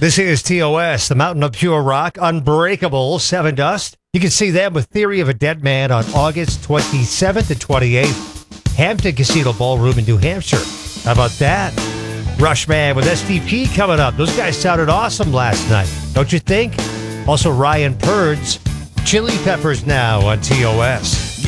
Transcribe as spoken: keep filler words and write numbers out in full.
This is T O S, the Mountain of Pure Rock, Unbreakable, Seven Dust. You can see them with Theory of a Dead Man on August twenty-seventh and twenty-eighth. Hampton Casino Ballroom in New Hampshire. How about that? Rushman with S D P coming up. Those guys sounded awesome last night, don't you think? Also Ryan Purds, Chili Peppers now on T O S.